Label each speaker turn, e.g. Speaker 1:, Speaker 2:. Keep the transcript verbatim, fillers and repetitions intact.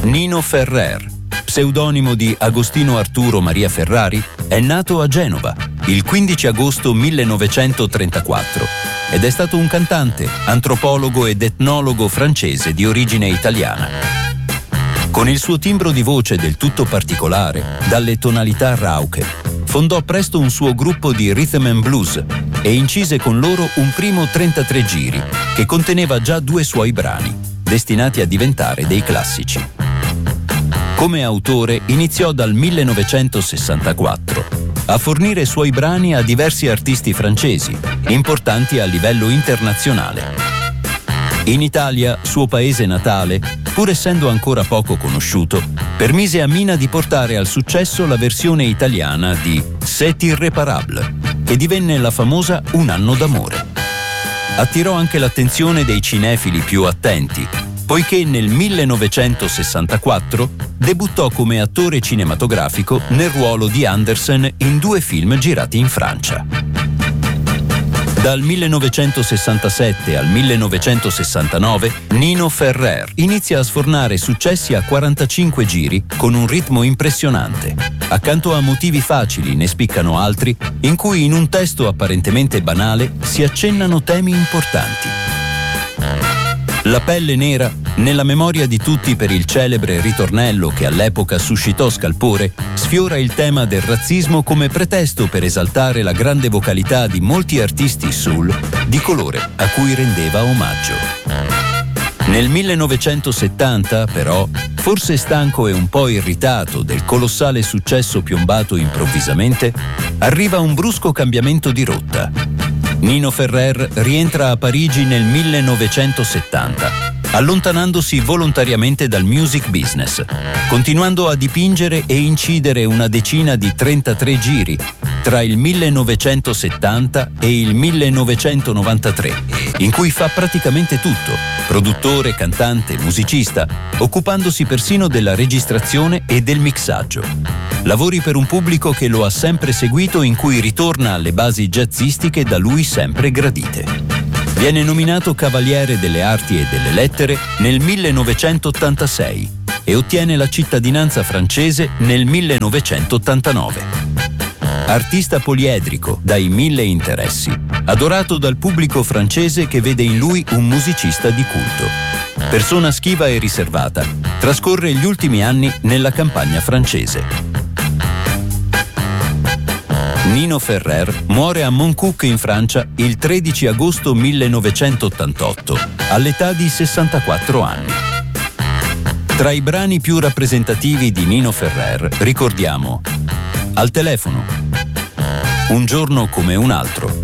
Speaker 1: Nino Ferrer, pseudonimo di Agostino Arturo Maria Ferrari, è nato a Genova il quindici agosto millenovecentotrentaquattro ed è stato un cantante, antropologo ed etnologo francese di origine italiana. Con il suo timbro di voce del tutto particolare, dalle tonalità rauche, fondò presto un suo gruppo di rhythm and blues e incise con loro un primo trentatré giri che conteneva già due suoi brani, destinati a diventare dei classici. Come autore iniziò dal millenovecentosessantaquattro a fornire suoi brani a diversi artisti francesi, importanti a livello internazionale. In Italia, suo paese natale, pur essendo ancora poco conosciuto, permise a Mina di portare al successo la versione italiana di C'est irréparable, che divenne la famosa Un anno d'amore. Attirò anche l'attenzione dei cinefili più attenti, poiché nel millenovecentosessantaquattro debuttò come attore cinematografico nel ruolo di Andersen in due film girati in Francia. Dal millenovecentosessantasette al millenovecentosessantanove, Nino Ferrer inizia a sfornare successi a quarantacinque giri con un ritmo impressionante. Accanto a motivi facili ne spiccano altri, in cui in un testo apparentemente banale si accennano temi importanti. La pelle nera, nella memoria di tutti per il celebre ritornello che all'epoca suscitò scalpore, sfiora il tema del razzismo come pretesto per esaltare la grande vocalità di molti artisti soul di colore a cui rendeva omaggio. Nel millenovecentosettanta, però, forse stanco e un po' irritato del colossale successo piombato improvvisamente, arriva un brusco cambiamento di rotta. Nino Ferrer rientra a Parigi nel millenovecentosettanta, allontanandosi volontariamente dal music business, continuando a dipingere e incidere una decina di trentatré giri tra il millenovecentosettanta e il millenovecentonovantatré, in cui fa praticamente tutto, produttore, cantante, musicista, occupandosi persino della registrazione e del mixaggio. Lavori per un pubblico che lo ha sempre seguito, in cui ritorna alle basi jazzistiche da lui sempre gradite. Viene nominato Cavaliere delle Arti e delle Lettere nel millenovecentottantasei e ottiene la cittadinanza francese nel millenovecentottantanove. Artista poliedrico dai mille interessi, adorato dal pubblico francese che vede in lui un musicista di culto. Persona schiva e riservata, trascorre gli ultimi anni nella campagna francese. Nino Ferrer muore a Montcuq in Francia il tredici agosto millenovecentottantotto, all'età di sessantaquattro anni. Tra i brani più rappresentativi di Nino Ferrer ricordiamo Al telefono, Un giorno come un altro,